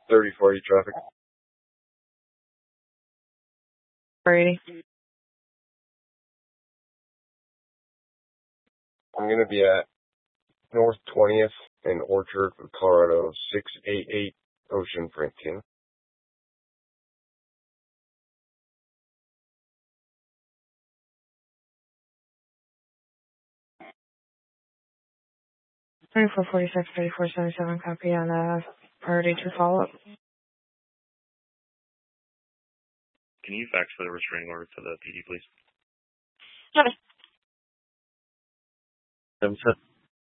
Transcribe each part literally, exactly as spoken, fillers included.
thirty forty traffic. Brady. I'm going to be at North twentieth and Orchard, Colorado, six eight eight Ocean Frankton. twenty-four forty-six, thirty-four seventy-seven, copy on uh, priority to follow-up. Can you fax for the restraining order to the P D, please? Okay. Seven seven.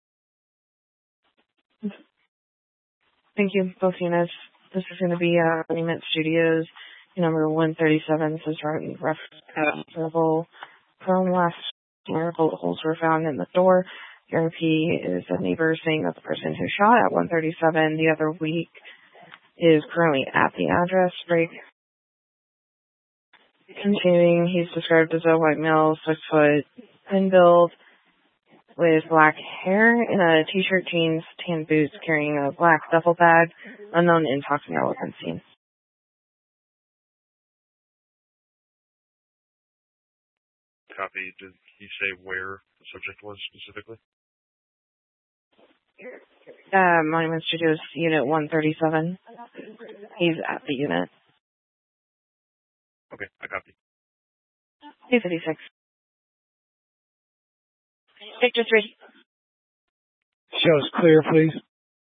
Thank you, both units. This is going to be uh, Monument Studios, number one thirty-seven. This is right referable from last year. Bullet holes were found in the door. The R P is a neighbor saying that the person who shot at one thirty-seven the other week is currently at the address. Break. Continuing, he's described as a white male, six foot, thin build, with black hair in a t-shirt, jeans, tan boots, carrying a black duffel bag. Unknown intoxicant weapon seen. Copy. Did he say where the subject was specifically? Uh, Monument Studios, Unit one thirty-seven. He's at the unit. Okay, I copy. two fifty-six. Victor three. Shows clear, please.